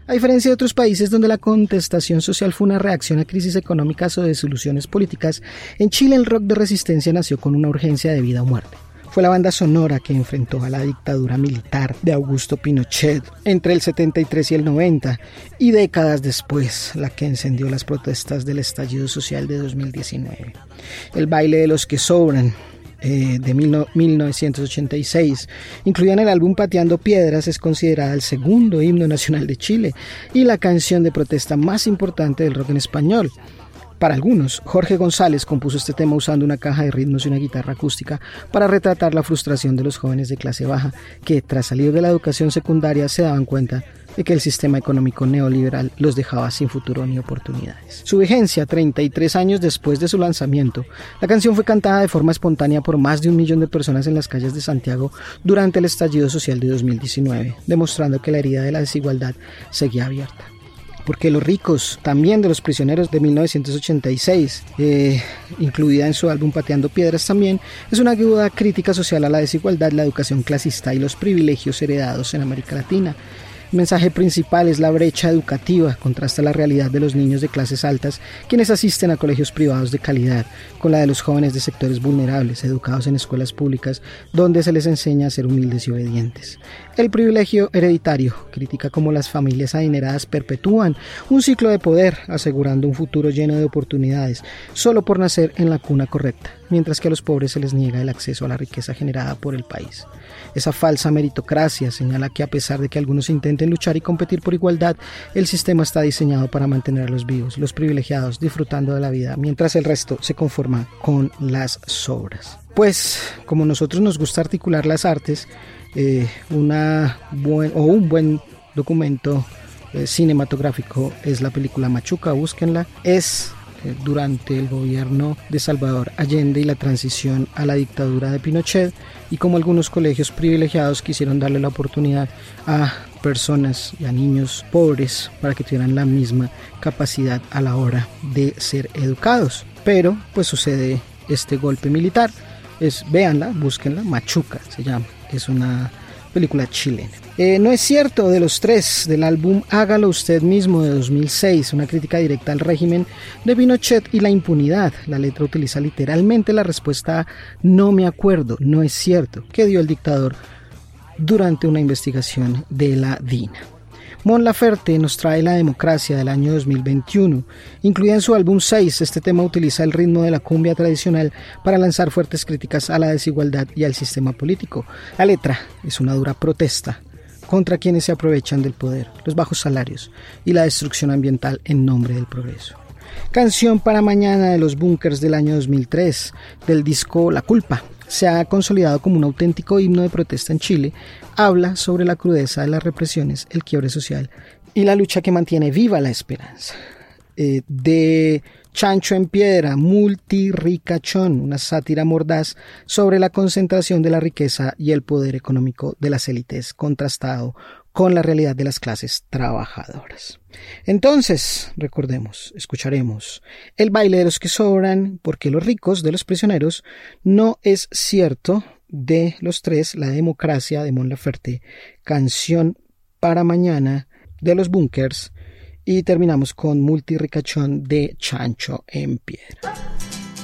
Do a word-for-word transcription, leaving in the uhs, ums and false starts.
A diferencia de otros países donde la contestación social fue una reacción a crisis económicas o de soluciones políticas, en Chile el rock de resistencia nació con una urgencia de vida o muerte. Fue la banda sonora que enfrentó a la dictadura militar de Augusto Pinochet entre el setenta y tres y el noventa, y décadas después la que encendió las protestas del estallido social de dos mil diecinueve. El baile de los que sobran, eh, de mil novecientos ochenta y seis, incluida en el álbum Pateando Piedras, es considerada el segundo himno nacional de Chile y la canción de protesta más importante del rock en español. Para algunos, Jorge González compuso este tema usando una caja de ritmos y una guitarra acústica para retratar la frustración de los jóvenes de clase baja que, tras salir de la educación secundaria, se daban cuenta de que el sistema económico neoliberal los dejaba sin futuro ni oportunidades. Su vigencia, treinta y tres años después de su lanzamiento, la canción fue cantada de forma espontánea por más de un millón de personas en las calles de Santiago durante el estallido social de dos mil diecinueve, demostrando que la herida de la desigualdad seguía abierta. Porque Los Ricos, también de Los Prisioneros de mil novecientos ochenta y seis, eh, incluida en su álbum Pateando Piedras también, es una aguda crítica social a la desigualdad, la educación clasista y los privilegios heredados en América Latina. El mensaje principal es la brecha educativa, contrasta la realidad de los niños de clases altas, quienes asisten a colegios privados de calidad, con la de los jóvenes de sectores vulnerables, educados en escuelas públicas, donde se les enseña a ser humildes y obedientes. El privilegio hereditario critica cómo las familias adineradas perpetúan un ciclo de poder, asegurando un futuro lleno de oportunidades, solo por nacer en la cuna correcta, mientras que a los pobres se les niega el acceso a la riqueza generada por el país. Esa falsa meritocracia señala que a pesar de que algunos intenten luchar y competir por igualdad, el sistema está diseñado para mantener a los vivos, los privilegiados, disfrutando de la vida, mientras el resto se conforma con las sobras. Pues, como a nosotros nos gusta articular las artes, eh, una buen, o un buen documento eh, cinematográfico es la película Machuca, búsquenla. Es eh, durante el gobierno de Salvador Allende y la transición a la dictadura de Pinochet, y como algunos colegios privilegiados quisieron darle la oportunidad a personas y a niños pobres para que tuvieran la misma capacidad a la hora de ser educados. Pero pues sucede este golpe militar. Es, véanla, búsquenla, Machuca se llama, es una película chilena. Eh, no es cierto, de los tres, del álbum Hágalo Usted Mismo de dos mil seis, una crítica directa al régimen de Pinochet y la impunidad. La letra utiliza literalmente la respuesta no me acuerdo, no es cierto, que dio el dictador durante una investigación de la DINA. Mon Laferte nos trae La Democracia del año dos mil veintiuno. Incluida en su álbum seis, este tema utiliza el ritmo de la cumbia tradicional para lanzar fuertes críticas a la desigualdad y al sistema político. La letra es una dura protesta contra quienes se aprovechan del poder, los bajos salarios y la destrucción ambiental en nombre del progreso. Canción para Mañana de Los Bunkers del año dos mil tres, del disco La Culpa. Se ha consolidado como un auténtico himno de protesta en Chile. Habla sobre la crudeza de las represiones, el quiebre social y la lucha que mantiene viva la esperanza. Eh, de Chancho en Piedra, Multirricachón, una sátira mordaz sobre la concentración de la riqueza y el poder económico de las élites, contrastado con la realidad de las clases trabajadoras. Entonces, recordemos, escucharemos El baile de los que sobran, Porque los ricos, de Los Prisioneros, No es cierto, de los tres, La Democracia, de Mon Laferte, Canción para Mañana, de Los Bunkers, y terminamos con Multirricachón, de Chancho en Piedra.